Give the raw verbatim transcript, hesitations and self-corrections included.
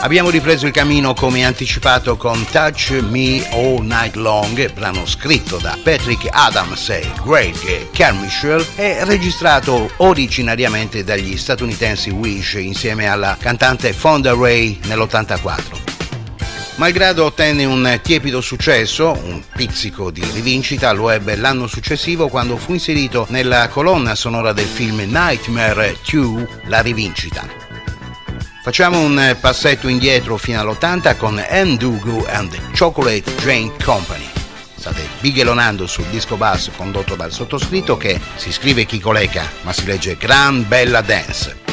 Abbiamo ripreso il cammino come anticipato con Touch Me All Night Long, brano scritto da Patrick Adams e Greg Carmichael e registrato originariamente dagli statunitensi Wish insieme alla cantante Fonda Rae nell'ottantaquattro. Malgrado ottenne un tiepido successo, un pizzico di rivincita lo ebbe l'anno successivo quando fu inserito nella colonna sonora del film Nightmare due, La rivincita. Facciamo un passetto indietro fino all'ottanta con Ndugu and the Chocolate Drink Company. State bigelonando sul disco bass condotto dal sottoscritto che si scrive Chicoleca ma si legge Gran Bella Dance.